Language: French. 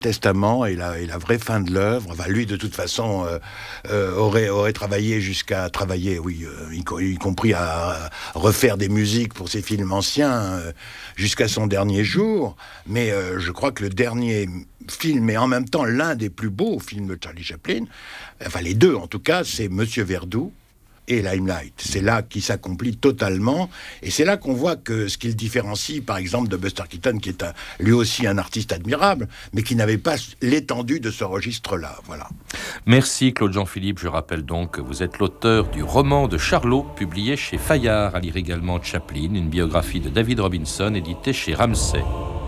testament et la vraie fin de l'œuvre. Enfin, lui, de toute façon, aurait travaillé y compris à refaire des musiques pour ses films anciens jusqu'à son dernier jour. Mais je crois que le dernier film, et en même temps l'un des plus beaux films de Charlie Chaplin, enfin les deux en tout cas, c'est Monsieur Verdoux et Limelight. C'est là qu'il s'accomplit totalement, et c'est là qu'on voit que ce qui le différencie, par exemple, de Buster Keaton, qui est lui aussi un artiste admirable, mais qui n'avait pas l'étendue de ce registre-là. Voilà. Merci Claude Jean-Philippe. Je rappelle donc que vous êtes l'auteur du roman de Charlot, publié chez Fayard, à lire également Chaplin, une biographie de David Robinson, éditée chez Ramsay.